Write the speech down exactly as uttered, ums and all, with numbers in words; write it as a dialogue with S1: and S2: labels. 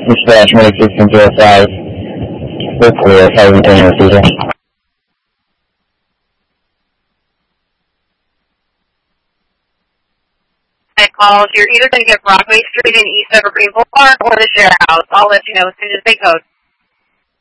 S1: Dispatch Medic sixteen zero five. We're clear. How are we doing with you?
S2: I called. You're either going to get Broadway Street in east of Greenville Park or the Share House. I'll let you know as soon as they code.